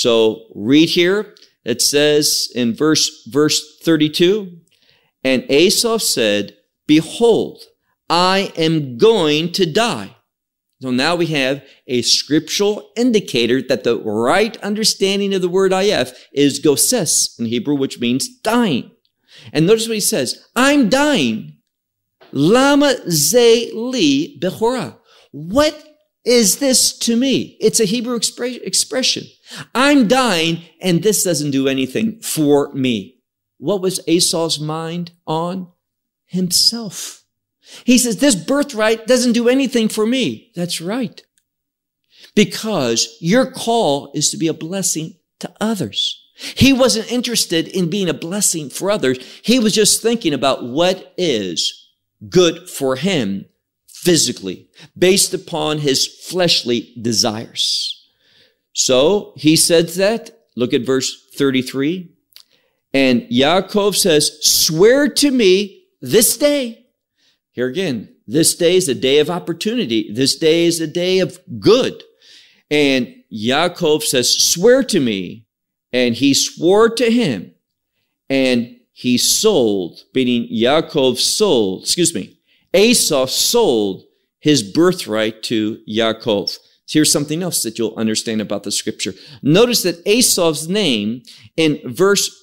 So read here. It says in verse 32, and Esau said, behold, I am going to die. So now we have a scriptural indicator that the right understanding of the word ayef is goses in Hebrew, which means dying. And notice what he says, I'm dying. Lama ze li bechorah. What is this to me? It's a Hebrew expression. I'm dying, and this doesn't do anything for me. What was Esau's mind on? Himself. He says, this birthright doesn't do anything for me. That's right. Because your call is to be a blessing to others. He wasn't interested in being a blessing for others. He was just thinking about what is good for him physically, based upon his fleshly desires. So he says that. Look at verse 33. And Yaakov says, swear to me this day. Here again, this day is a day of opportunity. This day is a day of good. And Yaakov says, swear to me. And he swore to him. And he sold, meaning Yaakov sold, Esau sold his birthright to Yaakov. Here's something else that you'll understand about the scripture. Notice that Esau's name in verse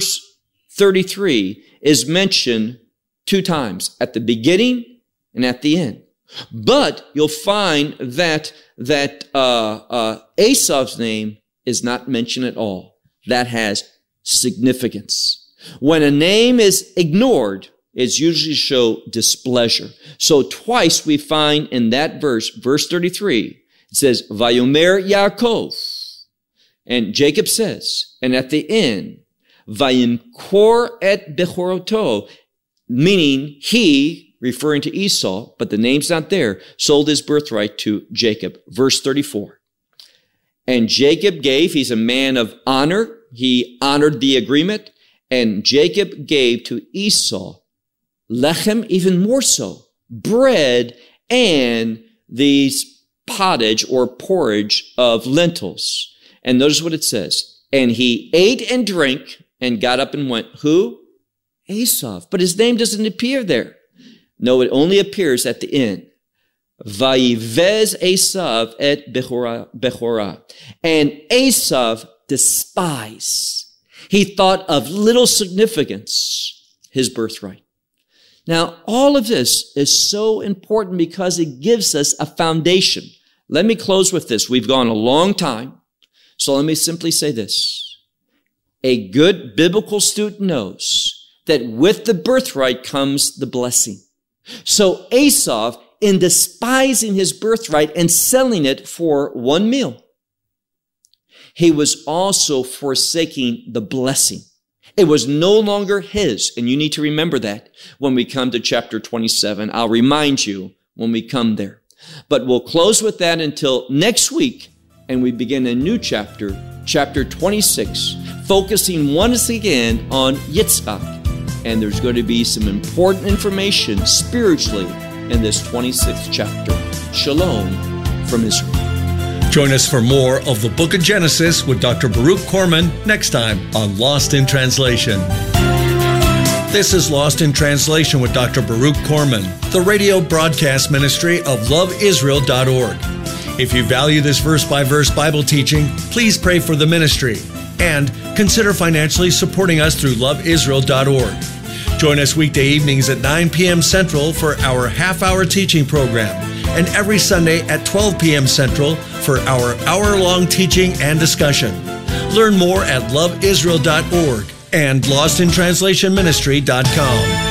33 is mentioned 2 times, at the beginning and at the end. But you'll find that Esau's name is not mentioned at all. That has significance. When a name is ignored, it's usually to show displeasure. So twice we find in that verse 33, it says, Vayomer Yaakov. And Jacob says, and at the end, Vayimkor et bechoroto, meaning he, referring to Esau, but the name's not there, sold his birthright to Jacob. Verse 34. And Jacob gave, he's a man of honor. He honored the agreement. And Jacob gave to Esau lechem, even more so, bread and these pottage or porridge of lentils. And notice what it says. And he ate and drank and got up and went. Who? Esau. But his name doesn't appear there. No, it only appears at the end. Vayivez Esav et Bechorah. And Esav despised. He thought of little significance, his birthright. Now, all of this is so important because it gives us a foundation. Let me close with this. We've gone a long time, so let me simply say this. A good biblical student knows that with the birthright comes the blessing. So Esau, in despising his birthright and selling it for one meal, he was also forsaking the blessing. It was no longer his, and you need to remember that when we come to chapter 27. I'll remind you when we come there. But we'll close with that until next week, and we begin a new chapter, chapter 26, focusing once again on Yitzchak. And there's going to be some important information spiritually in this 26th chapter. Shalom from Israel. Join us for more of the Book of Genesis with Dr. Baruch Korman next time on Lost in Translation. This is Lost in Translation with Dr. Baruch Korman, the radio broadcast ministry of loveisrael.org. If you value this verse-by-verse Bible teaching, please pray for the ministry and consider financially supporting us through loveisrael.org. Join us weekday evenings at 9 p.m. Central for our half-hour teaching program, and every Sunday at 12 p.m. Central for our hour-long teaching and discussion. Learn more at loveisrael.org and lostintranslationministry.com.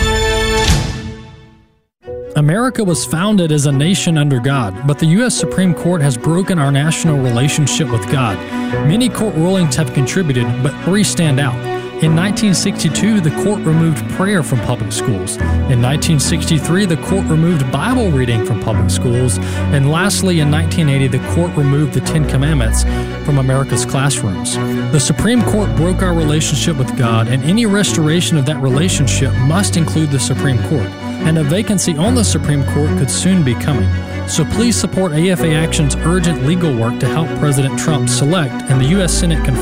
America was founded as a nation under God, but the U.S. Supreme Court has broken our national relationship with God. Many court rulings have contributed, but 3 stand out. In 1962, the court removed prayer from public schools. In 1963, the court removed Bible reading from public schools. And lastly, in 1980, the court removed the 10 Commandments from America's classrooms. The Supreme Court broke our relationship with God, and any restoration of that relationship must include the Supreme Court. And a vacancy on the Supreme Court could soon be coming. So please support AFA Action's urgent legal work to help President Trump select and the U.S. Senate confirm